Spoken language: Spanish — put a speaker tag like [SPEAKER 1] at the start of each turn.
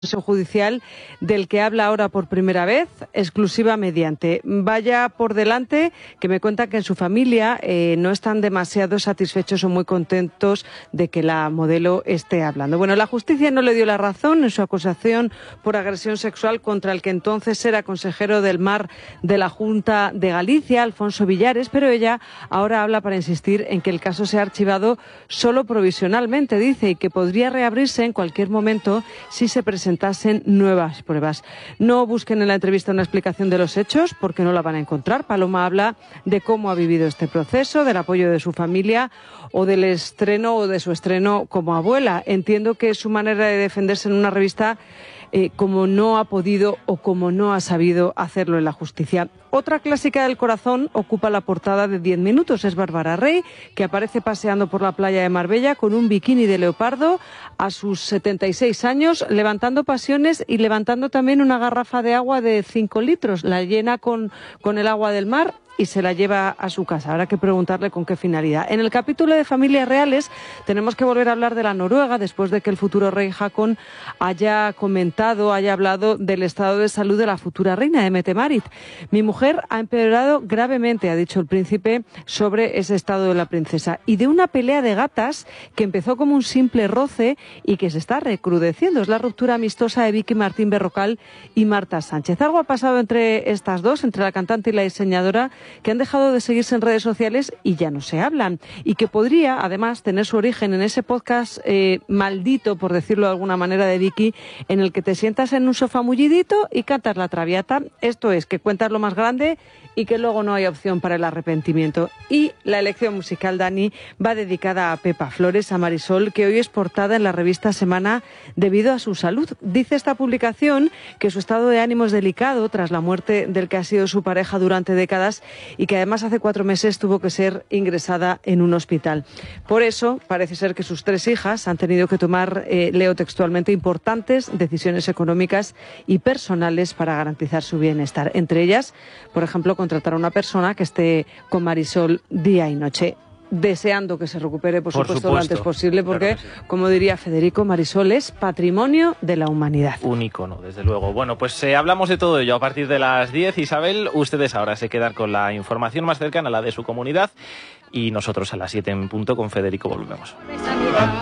[SPEAKER 1] judicial del que habla ahora por primera vez, exclusiva mediante. Vaya por delante que me cuenta que en su familia no están demasiado satisfechos o muy contentos de que la modelo esté hablando. Bueno, la justicia no le dio la razón en su acusación por agresión sexual contra el que entonces era consejero del Mar de la Junta de Galicia, Alfonso Villares, pero ella ahora habla para insistir en que el caso se ha archivado solo provisionalmente, dice, y que podría reabrirse en cualquier momento si se presentasen nuevas pruebas. No busquen en la entrevista una explicación de los hechos porque no la van a encontrar. Paloma habla de cómo ha vivido este proceso, del apoyo de su familia o del estreno o de su estreno como abuela. Entiendo que es su manera de defenderse en una revista como no ha podido o como no ha sabido hacerlo en la justicia. Otra clásica del corazón ocupa la portada de 10 minutos. Es Bárbara Rey, que aparece paseando por la playa de Marbella con un bikini de leopardo a sus 76 años, levantando pasiones y levantando también una garrafa de agua de 5 litros. La llena con el agua del mar y se la lleva a su casa. Habrá que preguntarle con qué finalidad. En el capítulo de familias reales tenemos que volver a hablar de la Noruega después de que el futuro rey Haakon haya hablado del estado de salud de la futura reina de Mette-Marit. Mi mujer ha empeorado gravemente, ha dicho el príncipe, sobre ese estado de la princesa. Y de una pelea de gatas que empezó como un simple roce y que se está recrudeciendo. Es la ruptura amistosa de Vicky Martín Berrocal y Marta Sánchez. Algo ha pasado entre estas dos, entre la cantante y la diseñadora, que han dejado de seguirse en redes sociales y ya no se hablan, y que podría además tener su origen en ese podcast maldito, por decirlo de alguna manera, de Vicky, en el que te sientas en un sofá mullidito y cantas la Traviata. Esto es, que cuentas lo más grande y que luego no hay opción para el arrepentimiento. Y la elección musical, Dani, va dedicada a Pepa Flores, a Marisol, que hoy es portada en la revista Semana debido a su salud. Dice esta publicación que su estado de ánimo es delicado tras la muerte del que ha sido su pareja durante décadas y que además hace 4 meses tuvo que ser ingresada en un hospital. Por eso parece ser que sus 3 hijas han tenido que tomar, leo textualmente, importantes decisiones económicas y personales para garantizar su bienestar. Entre ellas, por ejemplo, contratar a una persona que esté con Marisol día y noche. Deseando que se recupere, por supuesto, lo antes posible, porque, claro que sí, como diría Federico, Marisol es patrimonio de la humanidad.
[SPEAKER 2] Un ícono, desde luego. Bueno, pues hablamos de todo ello a partir de las 10. Isabel, ustedes ahora se quedan con la información más cercana a la de su comunidad y nosotros a las 7 en punto con Federico volvemos.